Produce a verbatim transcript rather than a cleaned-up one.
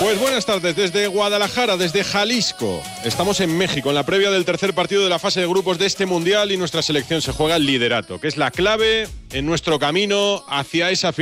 Pues buenas tardes desde Guadalajara, desde Jalisco. Estamos en México, en la previa del tercer partido de la fase de grupos de este Mundial y nuestra selección se juega el liderato, que es la clave en nuestro camino hacia esa final.